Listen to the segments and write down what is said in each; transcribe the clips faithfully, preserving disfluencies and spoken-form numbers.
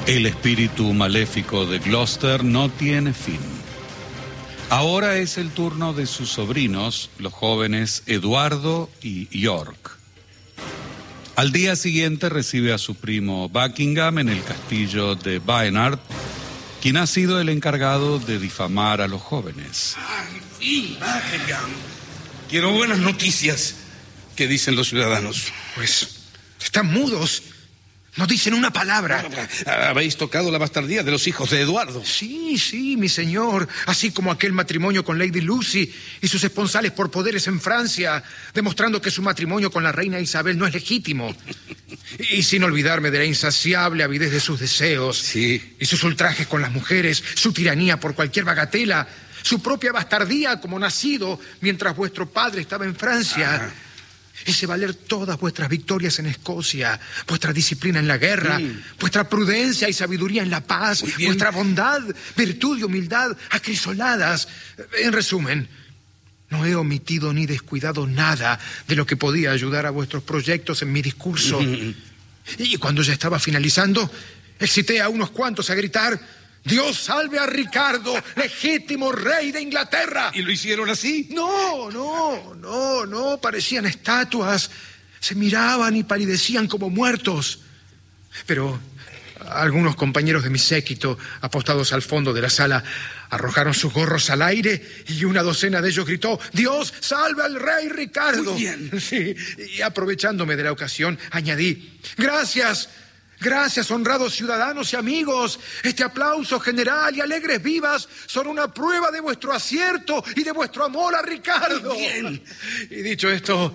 El espíritu maléfico de Gloucester no tiene fin. Ahora es el turno de sus sobrinos, los jóvenes Eduardo y York. Al día siguiente recibe a su primo Buckingham en el castillo de Baynard, quien ha sido el encargado de difamar a los jóvenes. ¡Al fin, Buckingham! Quiero buenas noticias. ¿Qué dicen los ciudadanos? Pues están mudos. No dicen una palabra. Habéis tocado la bastardía de los hijos de Eduardo. Sí, sí, mi señor. Así como aquel matrimonio con Lady Lucy y sus esponsales por poderes en Francia, demostrando que su matrimonio con la reina Isabel no es legítimo. Y sin olvidarme de la insaciable avidez de sus deseos. Sí. Y sus ultrajes con las mujeres, su tiranía por cualquier bagatela, su propia bastardía como nacido mientras vuestro padre estaba en Francia. Ah. Hice valer todas vuestras victorias en Escocia, vuestra disciplina en la guerra, mm. vuestra prudencia y sabiduría en la paz, vuestra bondad, virtud y humildad acrisoladas. En resumen, no he omitido ni descuidado nada de lo que podía ayudar a vuestros proyectos en mi discurso. Mm. Y cuando ya estaba finalizando, excité a unos cuantos a gritar: ¡Dios salve a Ricardo, legítimo rey de Inglaterra! ¿Y lo hicieron así? No, no, no, no, parecían estatuas. Se miraban y palidecían como muertos. Pero algunos compañeros de mi séquito, apostados al fondo de la sala, arrojaron sus gorros al aire y una docena de ellos gritó: ¡Dios salve al rey Ricardo! Muy bien. Sí, y aprovechándome de la ocasión, añadí: ¡Gracias! Gracias, honrados ciudadanos y amigos. Este aplauso general y alegres vivas son una prueba de vuestro acierto y de vuestro amor a Ricardo. Bien. Y dicho esto,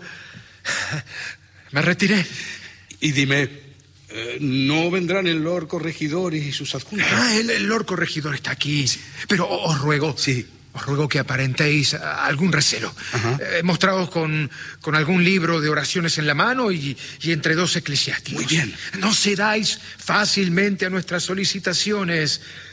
me retiré. Y dime, eh, ¿no vendrán el Lord Corregidor y sus adjuntos? Ah, el, el Lord Corregidor está aquí. Sí. Pero os ruego... Sí. Os ruego que aparentéis algún recelo. Eh, mostraos con, con algún libro de oraciones en la mano y, y entre dos eclesiásticos. Muy bien. No cedáis fácilmente a nuestras solicitaciones.